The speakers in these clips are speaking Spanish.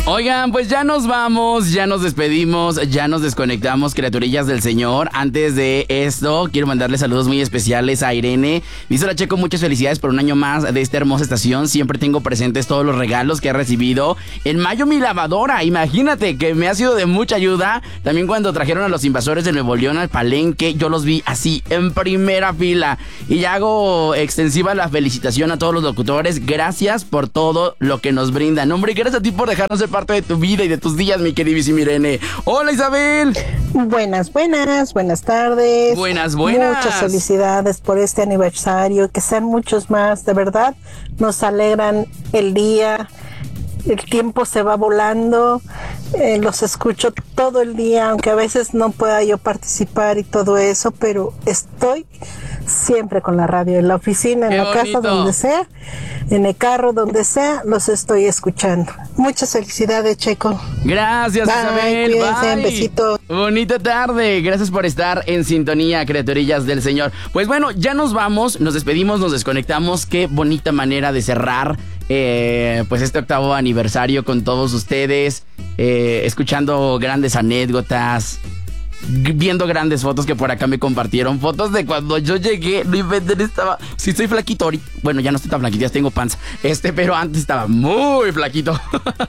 Oigan, pues ya nos vamos, ya nos despedimos, ya nos desconectamos, criaturillas del Señor. Antes de esto, quiero mandarle saludos muy especiales a Irene. Dice la Checo, muchas felicidades por un año más de esta hermosa estación. Siempre tengo presentes todos los regalos que he recibido. En mayo mi lavadora, imagínate que me ha sido de mucha ayuda. También cuando trajeron a los invasores de Nuevo León al Palenque, yo los vi así en primera fila. Y ya hago extensiva la felicitación a todos los locutores. Gracias por todo lo que nos brindan. Hombre, gracias a ti por dejarnos ser parte de tu vida y de tus días, mi queridísima Irene. Hola, Isabel. Buenas tardes. Buenas. Muchas felicidades por este aniversario, que sean muchos más, de verdad, nos alegran el día. El tiempo se va volando, los escucho todo el día, aunque a veces no pueda yo participar y todo eso, pero estoy siempre con la radio, en la oficina, en la casa, donde sea, en el carro, donde sea, los estoy escuchando. Muchas felicidades, Checo. Gracias, bye, Isabel. Cuídense, Bye. Besito. Bonita tarde. Gracias por estar en sintonía, criaturillas del Señor. Pues bueno, ya nos vamos, nos despedimos, nos desconectamos. Qué bonita manera de cerrar pues este 8º aniversario con todos ustedes, escuchando grandes anécdotas, viendo grandes fotos que por acá me compartieron. Fotos de cuando yo llegué, no inventen, estaba... Sí, estoy flaquito ahorita. Bueno, ya no estoy tan flaquito, ya tengo panza. Pero antes estaba muy flaquito.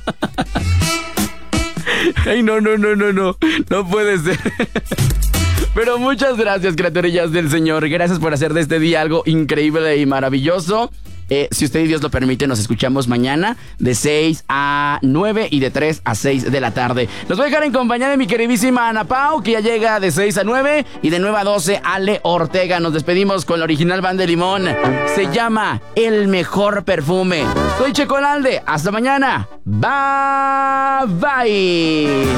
Ay, no puede ser. Pero muchas gracias, criaturillas del Señor. Gracias por hacer de este día algo increíble y maravilloso. Si usted y Dios lo permite, nos escuchamos mañana de 6 a 9 y de 3 a 6 de la tarde. Los voy a dejar en compañía de mi queridísima Ana Pau, que ya llega de 6 a 9 y de 9 a 12 Ale Ortega. Nos despedimos con la original Banda de Limón. Se llama El Mejor Perfume. Soy Checo Lalde. Hasta mañana. Bye.